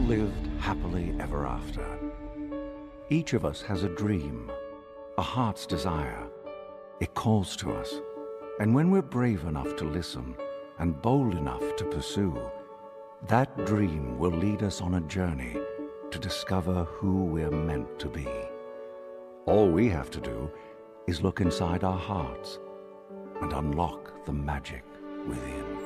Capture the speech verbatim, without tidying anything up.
lived happily ever after. Each of us has a dream, a heart's desire. It calls to us, and when we're brave enough to listen and bold enough to pursue, that dream will lead us on a journey to discover who we're meant to be. All we have to do is look inside our hearts and unlock the magic within.